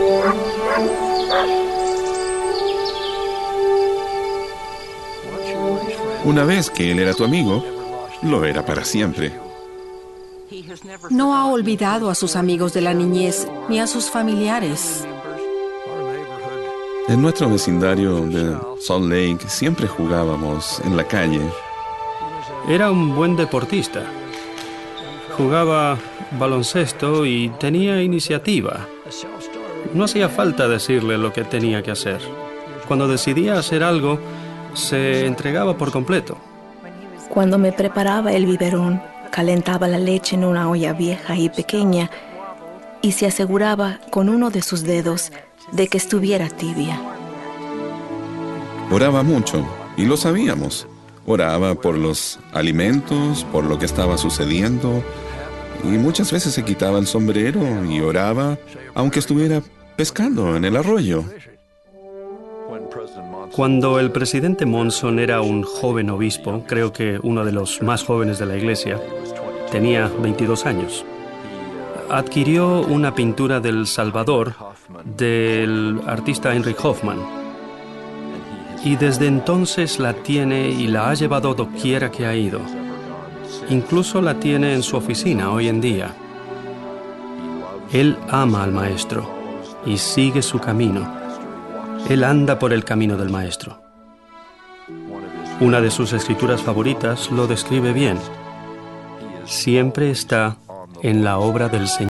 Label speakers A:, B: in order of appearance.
A: Una vez que él era tu amigo, lo era para siempre.
B: No ha olvidado a sus amigos de la niñez ni a sus familiares.
A: En nuestro vecindario de Salt Lake siempre jugábamos en la calle.
C: Era un buen deportista. Jugaba baloncesto y tenía iniciativa. No hacía falta decirle lo que tenía que hacer. Cuando decidía hacer algo, se entregaba por completo.
D: Cuando me preparaba el biberón, calentaba la leche en una olla vieja y pequeña y se aseguraba con uno de sus dedos de que estuviera tibia.
A: Oraba mucho, y lo sabíamos. Oraba por los alimentos, por lo que estaba sucediendo, y muchas veces se quitaba el sombrero y oraba, aunque estuviera pescando en el arroyo.
C: Cuando el presidente Monson era un joven obispo, creo que uno de los más jóvenes de la iglesia, tenía 22 años, adquirió una pintura del Salvador del artista Heinrich Hoffmann. Y desde entonces la tiene y la ha llevado doquiera que ha ido. Incluso la tiene en su oficina hoy en día. Él ama al maestro y sigue su camino. Él anda por el camino del maestro. Una de sus escrituras favoritas lo describe bien. Siempre está en la obra del Señor.